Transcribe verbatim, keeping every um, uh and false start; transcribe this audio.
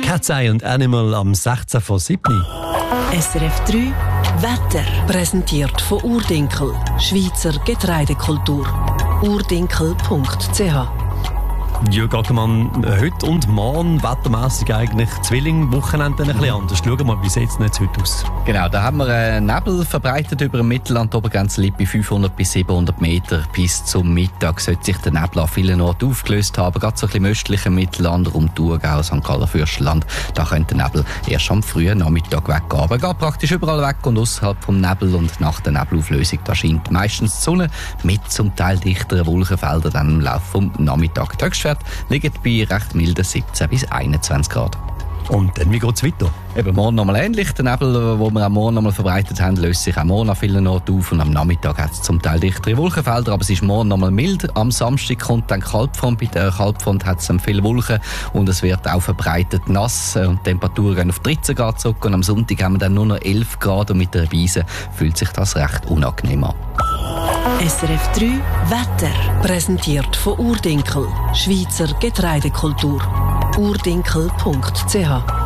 Cat's Eye und Animal am sechzehn vor sieben. S R F drei Wetter. Präsentiert von Urdinkel, Schweizer Getreidekultur. urdinkel punkt c h. Jürg Ackermann, heute und morgen wettermässig eigentlich Zwilling-Wochenende ein bisschen anders. Schauen wir mal, wie sieht es jetzt heute aus? Genau, da haben wir einen Nebel verbreitet über dem Mittelland. Die Obergrenze liegt bei fünfhundert bis siebenhundert Meter. Bis zum Mittag sollte sich der Nebel an vielen Orten aufgelöst haben. Gerade so ein bisschen im östlichen Mittelland, rund Thurgau, Sankt Galler, Fürstenland. Da könnte der Nebel erst am frühen Nachmittag weggehen. Aber er geht praktisch überall weg und außerhalb vom Nebel und nach der Nebelauflösung, da scheint meistens die Sonne mit zum Teil dichteren Wolkenfeldern dann im Laufe vom Nachmittag. Die Höchstwerte liegen bei recht milden siebzehn bis einundzwanzig Grad. Und dann, wie geht es weiter? Eben morgen nochmal ähnlich. Der Nebel, den wir am Morgen nochmal verbreitet haben, löst sich auch morgen an vielen Orten auf. Und am Nachmittag hat es zum Teil dichtere Wolkenfelder, aber es ist morgen nochmal mild. Am Samstag kommt dann Kalbfront. Bei der Kalbfront hat es viele Wolken und es wird auch verbreitet nass. Und die Temperaturen gehen auf dreizehn Grad zurück. Und am Sonntag haben wir dann nur noch elf Grad und mit der Beise fühlt sich das recht unangenehm an. S R F drei Wetter. Präsentiert von Urdinkel, Schweizer Getreidekultur. urdinkel punkt c h.